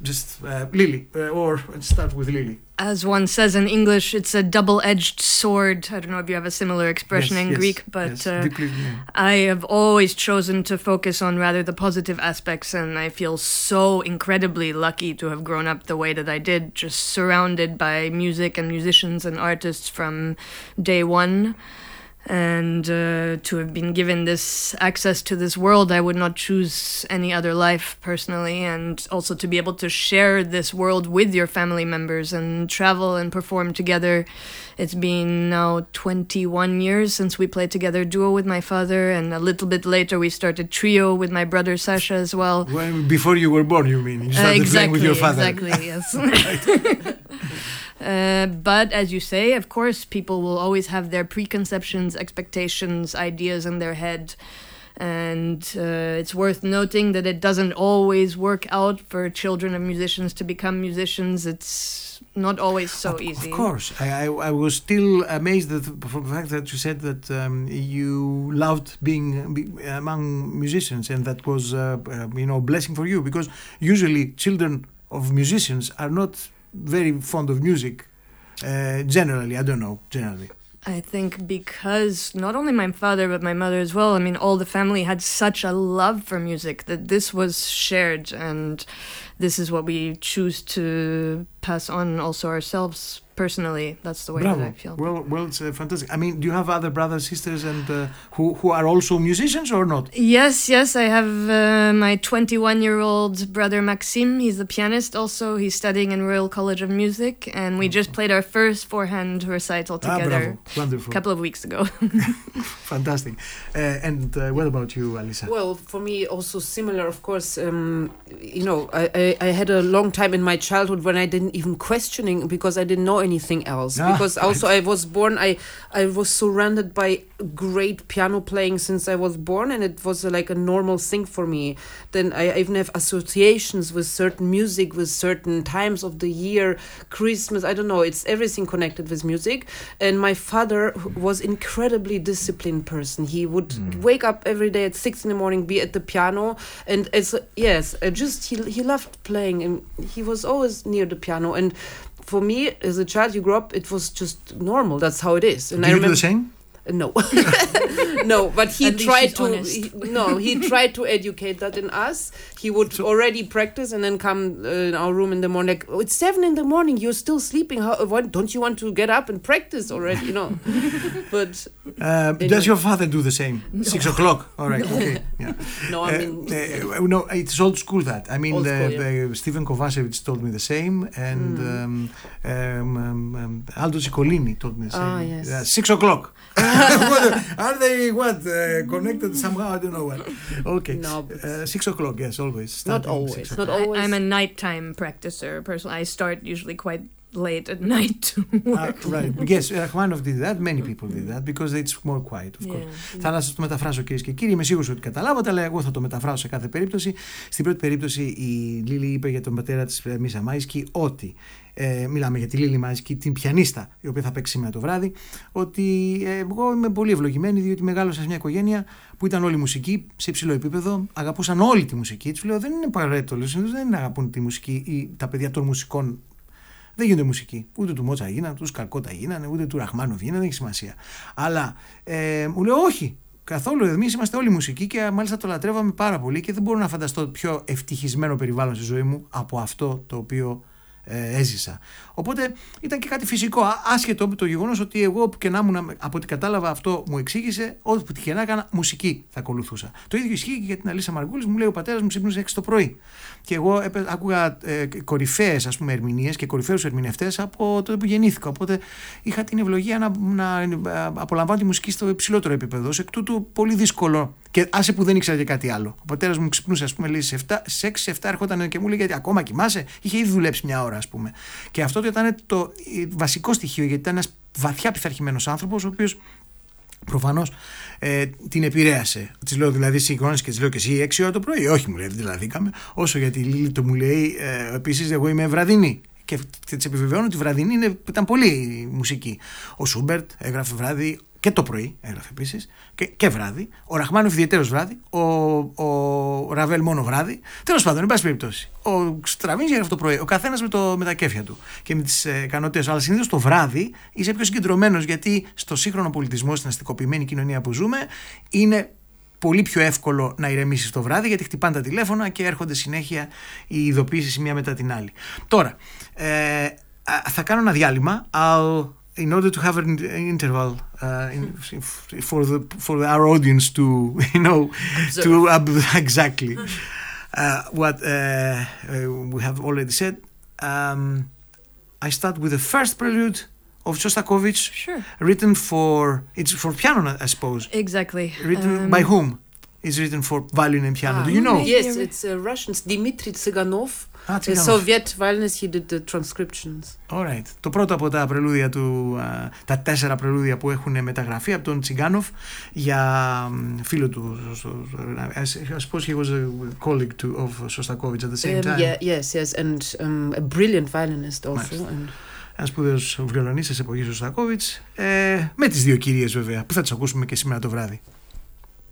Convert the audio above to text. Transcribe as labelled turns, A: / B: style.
A: just Lily, or start with Lily.
B: As one says in English, it's a double-edged sword. I don't know if you have a similar expression in Greek, but I have always chosen to focus on rather the positive aspects, and I feel so incredibly lucky to have grown up the way that I did, just surrounded by music and musicians and artists from day one. And to have been given this access to this world, I would not choose any other life personally, and also to be able to share this world with your family members and travel and perform together. It's been now 21 years since we played together duo with my father, and a little bit later we started trio with my brother Sasha as well.
A: Well, before you were born, you mean? You started playing with your father.
B: Exactly, yes. But as you say, of course, people will always have their preconceptions, expectations, ideas in their head. And it's worth noting that it doesn't always work out for children of musicians to become musicians. It's not always so easy.
A: Of course. I was still amazed from the fact that you said that you loved being among musicians, and that was a blessing for you, because usually children of musicians are not very fond of music, generally. I
B: think because not only my father but my mother as well, I mean, all the family had such a love for music that this was shared, and this is what we choose to pass on also ourselves personally. That's the way that I feel.
A: Well, it's fantastic. I mean, do you have other brothers, sisters, and who are also musicians or not?
B: Yes. I have my 21-year-old brother Maxime. He's a pianist also. He's studying in Royal College of Music, and we just played our first four-hand recital together a couple of weeks ago.
A: Fantastic. And what about you, Alisa?
C: Well, for me also similar, of course. I had a long time in my childhood when I didn't even questioning, because I didn't know anything else. Because also I was born, I was surrounded by great piano playing since I was born, and it was like a normal thing for me. Then I even have associations with certain music, with certain times of the year, Christmas, I don't know, it's everything connected with music. And my father was incredibly disciplined person. He would wake up every day at 6 a.m, be at the piano, and he loved playing, and he was always near the piano. And for me, as a child, you grow up, it was just normal. That's how it is. And
A: do you do the same?
C: No, no. But he tried to. He tried to educate that in us. He would already practice and then come in our room in the morning. Like, it's 7 a.m. You're still sleeping. Don't you want to get up and practice already? But
A: does your father do the same?
C: No.
A: 6 o'clock. All right. Okay. Yeah.
C: No, I mean.
A: No, it's old school. That I mean, Stephen Kovacevic told me the same, and Aldo Ciccolini told me the same.
C: Yes.
A: 6 o'clock. Are they connected somehow? I don't know what. Okay.
C: No,
A: 6 o'clock. Yes, always.
C: Not always. Not always.
B: I'm a nighttime practicer. Personally, I start usually quite late at night to work.
A: Right. Yes, Rachmaninoff did that. Many people did that because it's more quiet, of course. Θα σας το μεταφράσω, κυρίες και κύριοι. Είμαι σίγουρος ότι καταλάβατε, αλλά εγώ θα το μεταφράσω σε κάθε περίπτωση. Στην πρώτη περίπτωση, η Λίλη είπε για τον πατέρα της Μίσα Μάισκι ότι. Μιλάμε για τη Λίλη Μάισκι, την πιανίστα, η οποία θα παίξει σήμερα το βράδυ. Ότι εγώ είμαι πολύ ευλογημένη, διότι μεγάλωσα σε μια οικογένεια που ήταν όλοι μουσικοί σε υψηλό επίπεδο, αγαπούσαν όλη τη μουσική. Τους λέω: δεν είναι απαραίτητο, δεν αγαπούν τη μουσική ή τα παιδιά των μουσικών. Δεν γίνονται μουσική. Ούτε του Μότσα γίνανε, ούτε του Σκαλκότα γίνανε, ούτε του Ραχμάνοφ γίνανε, δεν έχει σημασία. Αλλά μου λέω: όχι. Καθόλου, εμείς είμαστε όλοι μουσικοί και μάλιστα το λατρεύαμε πάρα πολύ και δεν μπορώ να φανταστώ πιο ευτυχισμένο περιβάλλον στη ζωή μου από αυτό το οποίο έζησα. Οπότε ήταν και κάτι φυσικό, άσχετο με το γεγονός ότι εγώ που και να ήμουν, από ό,τι κατάλαβα, αυτό μου εξήγησε, ό,τι και να έκανα, μουσική θα ακολουθούσα. Το ίδιο ισχύει και για την Αλίσσα Μαργκούλης. Μου λέει: ο πατέρας μου ξυπνούσε 6 το πρωί. Και εγώ άκουγα κορυφαίες ερμηνείες και κορυφαίους ερμηνευτές από τότε που γεννήθηκα. Οπότε είχα την ευλογία να απολαμβάνω τη μουσική στο υψηλότερο επίπεδο. Εκ τούτου πολύ δύσκολο. Και άσε που δεν ήξερα και κάτι άλλο. Ο πατέρας μου ξυπνούσε, λέει, σε 6-7 έρχονταν και μου λέει: γιατί ακόμα κοιμάσαι. Είχε ήδη δουλέψει μια ώρα, Και αυτό ήταν το βασικό στοιχείο, γιατί ήταν ένας βαθιά πειθαρχημένος άνθρωπος, ο οποίος προφανώς την επηρέασε. Της λέω δηλαδή συγχρόνως και της λέω: και εσύ 6 ώρα το πρωί? Όχι, μου λέει, δεν δηλαδή. Όσο για τη Λίλη το μου λέει, επίσης εγώ είμαι βραδινή. Και της επιβεβαιώνω ότι η βραδινή ήταν πολύ μουσική. Ο Σούμπερτ έγραφε βράδυ, και το πρωί έγραφε επίσης και βράδυ. Ο Ραχμάνοφ ιδιαίτερος βράδυ. Ο Ραβέλ μόνο βράδυ. Τέλος πάντων, εν πάση περιπτώσει. Ο Στραβίνσκι έγραφε το πρωί. Ο καθένας με τα κέφια του και με τις ικανότητες. Αλλά συνήθως το βράδυ είσαι πιο συγκεντρωμένος, γιατί στο σύγχρονο πολιτισμό, στην αστικοποιημένη κοινωνία που ζούμε, είναι πολύ πιο εύκολο να ηρεμήσεις το βράδυ, γιατί χτυπάνε τα τηλέφωνα και έρχονται συνέχεια οι ειδοποιήσεις η μία μετά την άλλη. Τώρα, θα κάνω ένα διάλειμμα. In order to have an interval for our audience to, exactly what we have already said, I start with the first prelude of Shostakovich, written it's for piano, I suppose.
B: Exactly.
A: Written by whom? It's written for violin and piano. Do you know?
C: Yes, it's Russians. Dmitry Tsiganov, a Soviet violinist. He did the transcriptions.
A: All right. Το πρώτο από τα πρελούδια του, τα 4 πρελούδια που έχουν μεταγραφεί από τον Τσιγκάνοφ για φίλο του. I suppose he was a colleague of Shostakovich at the same time.
C: Yes, and a brilliant violinist also.
A: Ένας σπουδαίος βιολονίστας εποχής Shostakovich, με τις δύο κυρίες βέβαια, που θα τις ακούσουμε και σήμερα το βράδυ.